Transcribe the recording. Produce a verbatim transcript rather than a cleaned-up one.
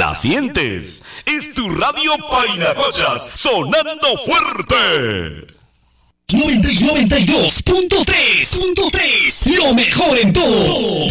la sientes. Es tu radio Painacochas, sonando fuerte. noventa y dos punto tres, lo mejor en todo.